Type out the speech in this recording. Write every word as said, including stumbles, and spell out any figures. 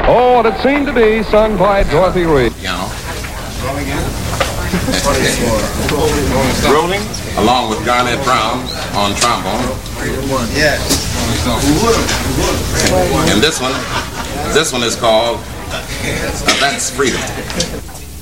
Oh, and it seemed to be sung by Dorothy Reed. Piano. Rolling. Along with Garnett Brown on trombone. Yes. And this one, this one is called uh, That's Freedom.